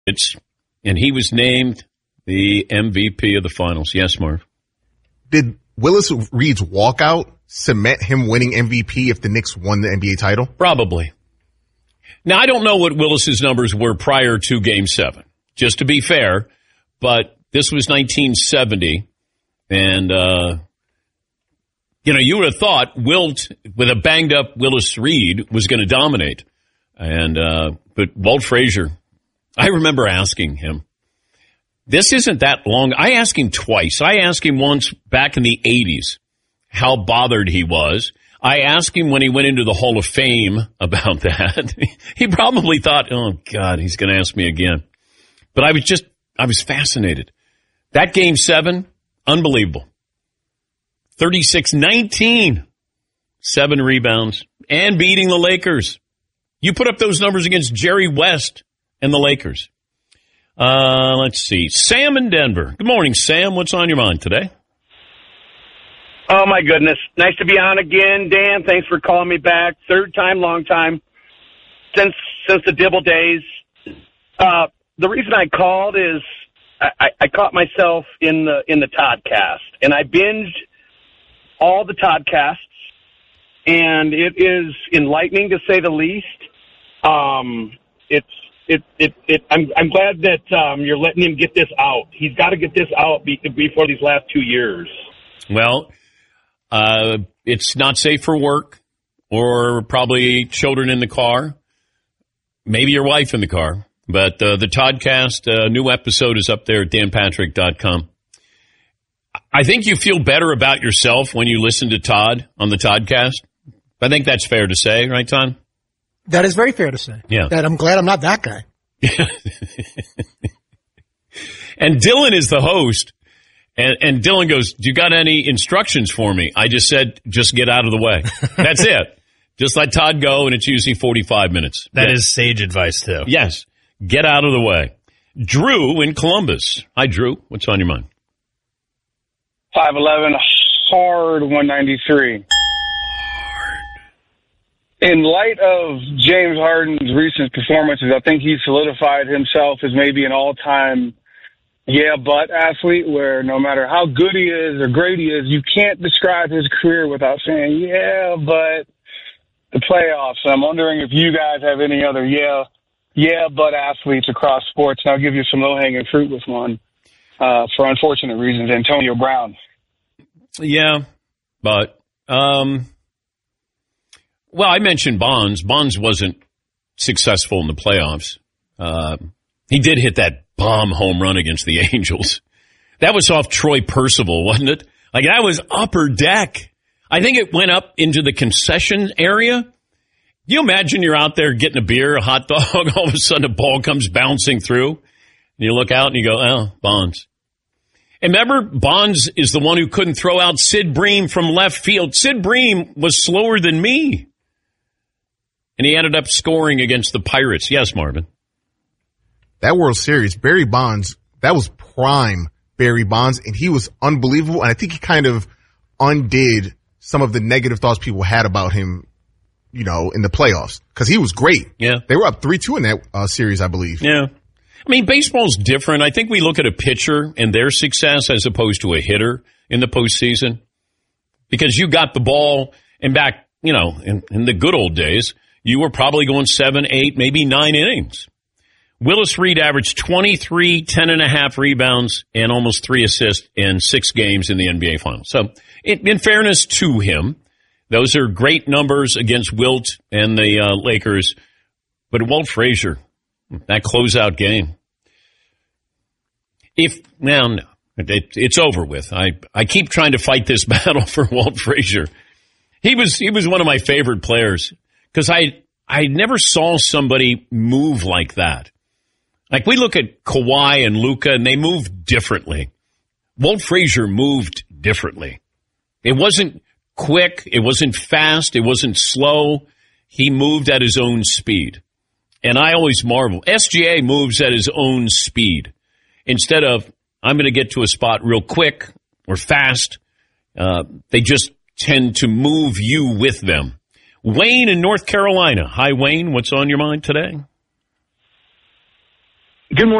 And he was named the MVP of the finals. Yes, Marv. Did Willis Reed's walkout cement him winning MVP if the Knicks won the NBA title? Probably. Now, I don't know what Willis's numbers were prior to Game 7, just to be fair, but this was 1970, and, you would have thought Wilt, with a banged-up Willis Reed, was going to dominate. But Walt Frazier, I remember asking him, this isn't that long. I asked him twice. I asked him once back in the 80s how bothered he was. I asked him when he went into the Hall of Fame about that. He probably thought, oh, God, he's going to ask me again. But I was fascinated. That Game 7, unbelievable. 36-19, 7 rebounds, and beating the Lakers. You put up those numbers against Jerry West and the Lakers. Let's see. Sam in Denver. Good morning, Sam. What's on your mind today? Oh, my goodness. Nice to be on again, Dan. Thanks for calling me back. Third time, long time, since the Dibble days. The reason I called is I caught myself in the Toddcast, and I binged all the Toddcasts, and it is enlightening to say the least. I'm glad that you're letting him get this out. He's got to get this out before these last 2 years. Well, it's not safe for work, or probably children in the car, maybe your wife in the car. But the Toddcast, new episode is up there at danpatrick.com. I think you feel better about yourself when you listen to Todd on the Toddcast. I think that's fair to say, right, Todd? That is very fair to say. Yeah. That I'm glad I'm not that guy. And Dylan is the host. And Dylan goes, do you got any instructions for me? I just said, just get out of the way. That's it. Just let Todd go, and it's usually 45 minutes. That is sage advice, too. Yes. Get out of the way. Drew in Columbus. Hi, Drew. What's on your mind? 5'11", hard 193. In light of James Harden's recent performances, I think he's solidified himself as maybe an all-time yeah-but athlete, where no matter how good he is or great he is, you can't describe his career without saying, yeah, but the playoffs. And I'm wondering if you guys have any other but athletes across sports. And I'll give you some low-hanging fruit with one, for unfortunate reasons, Antonio Brown. Yeah, but, well, I mentioned Bonds. Bonds wasn't successful in the playoffs. He did hit that bomb home run against the Angels. That was off Troy Percival, wasn't it? Like, that was upper deck. I think it went up into the concession area. You imagine you're out there getting a beer, a hot dog, all of a sudden a ball comes bouncing through, and you look out and you go, oh, Bonds. And remember, Bonds is the one who couldn't throw out Sid Bream from left field. Sid Bream was slower than me. And he ended up scoring against the Pirates. Yes, Marvin. That World Series, Barry Bonds, that was prime Barry Bonds, and he was unbelievable. And I think he kind of undid some of the negative thoughts people had about him, in the playoffs, because he was great. Yeah. They were up 3-2 in that series, I believe. Yeah. I mean, baseball's different. I think we look at a pitcher and their success as opposed to a hitter in the postseason, because you got the ball, and back, in the good old days, you were probably going 7, 8, maybe 9 innings. Willis Reed averaged 23, 10.5 rebounds, and almost 3 assists in 6 games in the NBA Finals. So, in fairness to him, those are great numbers against Wilt and the Lakers. But Walt Frazier, that closeout game. It's over with. I keep trying to fight this battle for Walt Frazier. He was one of my favorite players, because I never saw somebody move like that. Like, we look at Kawhi and Luka, and they move differently. Walt Frazier moved differently. It wasn't quick. It wasn't fast. It wasn't slow. He moved at his own speed. And I always marvel. SGA moves at his own speed. Instead of, I'm going to get to a spot real quick or fast, they just tend to move you with them. Wayne in North Carolina. Hi, Wayne. What's on your mind today? Good morning.